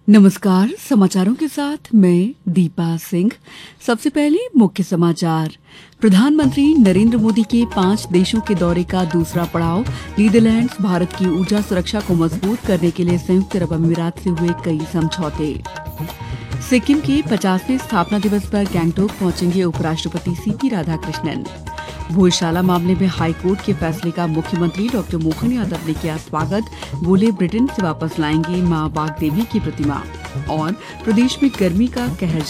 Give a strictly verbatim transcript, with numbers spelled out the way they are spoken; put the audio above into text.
नमस्कार। समाचारों के साथ मैं दीपा सिंह। सबसे पहले मुख्य समाचार। प्रधानमंत्री नरेंद्र मोदी के पांच देशों के दौरे का दूसरा पड़ाव। नीदरलैंड्स भारत की ऊर्जा सुरक्षा को मजबूत करने के लिए संयुक्त अरब अमीरात से हुए कई समझौते। सिक्किम के पचासवें स्थापना दिवस पर गैंगटोक पहुंचेंगे उपराष्ट्रपति सीपी राधाकृष्णन। भोजशाला मामले में हाईकोर्ट के फैसले का मुख्यमंत्री डॉक्टर मोहन यादव ने किया स्वागत। बोले ब्रिटेन से वापस लाएंगे मां वाग्देवी की प्रतिमा। और प्रदेश में गर्मी का कहर